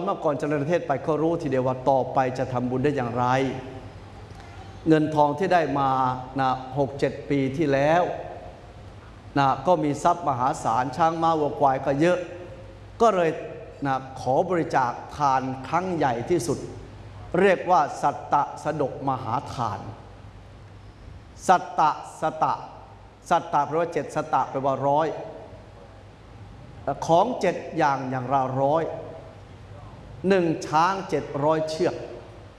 เมื่อก่อนเจริญประเทศไปเขารู้ทีเดียวว่าต่อไปจะทำบุญได้อย่างไรเงินทองที่ได้มานะ6-7 ปีที่แล้วนะก็มีทรัพย์มหาศาลช้างม้าวัวควายก็เยอะก็เลยนะขอบริจาคทานครั้งใหญ่ที่สุดเรียกว่าสัตตะสดกมหาทานสัตตะแปลว่า7สัตตะแปลว่า100ของ7อย่างละ100 1ช้าง700เชือก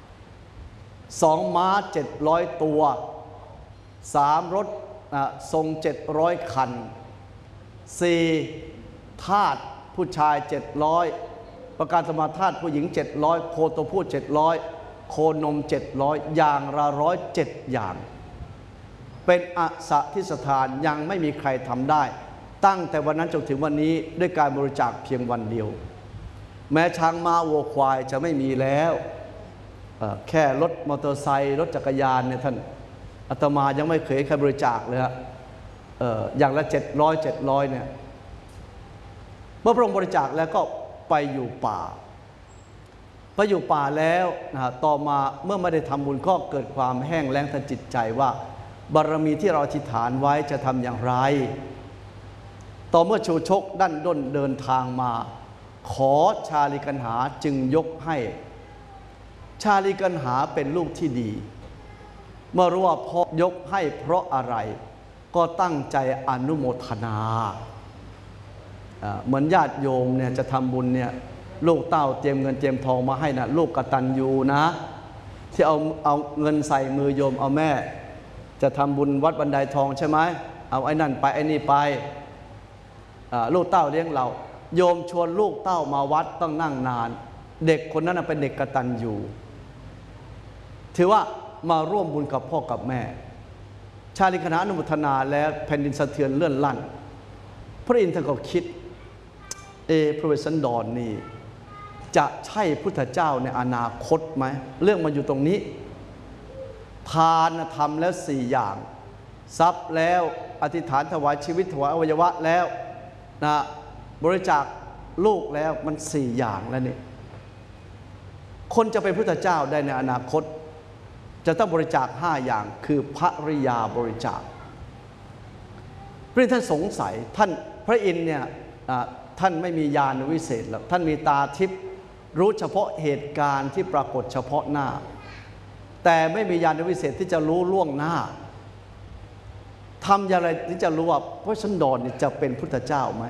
2ม้า700ตัว3รถทรง700คัน4ทาสผู้ชาย700ประกาศสมาทาสผู้หญิง700โคตัวผู้700โคนม700อย่างละ107อย่างเป็นอสถิสถานยังไม่มีใครทำได้ตั้งแต่วันนั้นจนถึงวันนี้ด้วยการบริจาคเพียงวันเดียวแม้ช้างม้าวัวควายจะไม่มีแล้วแค่รถมอเตอร์ไซค์รถจักรยานเนี่ยท่านอาตมายังไม่เคยใครบริจาคเลยฮะอย่างละ700เนี่ยเมื่อพระองค์บริจาคแล้วก็ไปอยู่ป่าแล้วนะต่อมาเมื่อไม่ได้ทำบุญก็เกิดความแห้งแล้งทางจิตใจว่าบารมีที่เราอธิษฐานไว้จะทำอย่างไรต่อเมื่อชูชกดั้นด้นเดินทางมาขอชาลีกันหาจึงยกให้ชาลีกันหาเป็นลูกที่ดีเมื่อรู้ว่าพ่อยกให้เพราะอะไรก็ตั้งใจอนุโมทนาเหมือนญาติโยมเนี่ยจะทำบุญเนี่ยลูกเต้าเตรียมเงินเตรียมทองมาให้นะลูกกตัญญูนะที่เอาเงินใส่มือโยมเอาแม่จะทำบุญวัดบันไดทองใช่ไหมเอาไอ้นั่นไปไอ้นี่ไปลูกเต้าเลี้ยงเราโยมชวนลูกเต้ามาวัดต้องนั่งนานเด็กคนนั้นเป็นเด็กกตัญญูถือว่ามาร่วมบุญกับพ่อกับแม่ชาลีคณะอนุโมทนาแล้วแผ่นดินสะเทือนเลื่อนลั่นพระอินทร์ท่านก็คิดพระเวสสันดรนี่จะใช่พุทธเจ้าในอนาคตไหมเรื่องมันอยู่ตรงนี้ทานทำแล้ว4อย่างทรัพย์แล้วอธิษฐานถวายชีวิตถวายอวัยวะแล้วนะบริจาคลูกแล้วมัน4อย่างแล้วนี่คนจะเป็นพุทธเจ้าได้ในอนาคตจะต้องบริจาค5อย่างคือภริยาบริจาคพระอินทร์ท่านสงสัยท่านพระอินทร์เนี่ยท่านไม่มีญาณวิเศษหรอกท่านมีตาทิพย์รู้เฉพาะเหตุการณ์ที่ปรากฏเฉพาะหน้าแต่ไม่มีญาณวิเศษที่จะรู้ล่วงหน้าทำอย่างไรที่จะรู้ว่าพระสันดรจะเป็นพุทธเจ้าไหม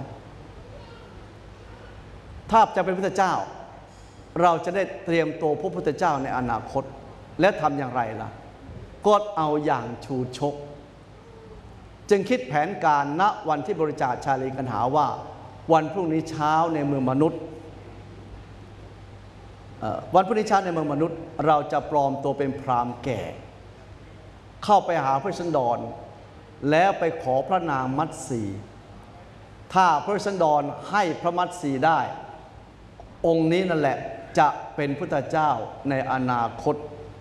ถ้าจะเป็นพุทธเจ้าเราจะได้เตรียมตัวพระพุทธเจ้าในอนาคตและทำอย่างไรล่ะก็เอาอย่างชูชกจึงคิดแผนการณวันที่บริจาคชาลีกันหาว่าวันพรุ่งนี้เช้าในเมืองมนุษย์วันพรุ่งนี้เช้าในเมืองมนุษย์เราจะปลอมตัวเป็นพราหมณ์แก่เข้าไปหาพระสันดรแล้วไปขอพระนางมัตสีถ้าพระสันดรให้พระมัตสีได้องค์นี้นั่นแหละจะเป็นพุทธเจ้าในอนาคต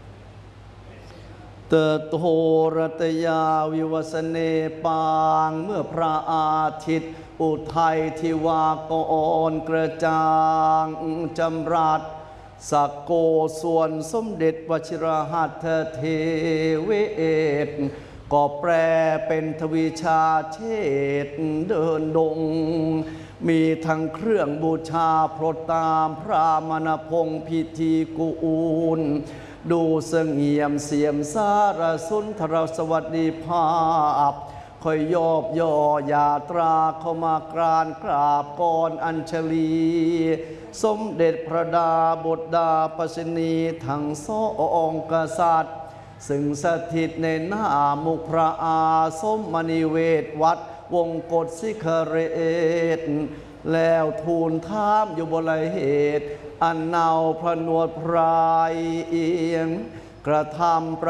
เตโตรตยาวิวัสเนปางเมื่อพระอาทิตย์อุทัยทิวากรกระจ่างจำรัดสักโกส่วนสมเด็จวชิรหัตถเทเวศก็แปลเป็นทวีชาเชษเดินดงมีทั้งเครื่องบูชาโปรดตามพระมณพงศ์พิธีกูลดูเสงี่ยมเสียมสารสุนทรสวัสดีภาพคอยยอบย่อยาตราเข้ามากราบก่อนอัญชลีสมเด็จพระดาบดาปชนีทั้ง2กษัตริย์ซึ่งสถิตในหน้ามุขพระอาสมมณีเวศวัดวงกฏสิขเรศแล้วทูลถามอยู่บนเหตุอันเนาพระนวดพรายเอียงกระทำ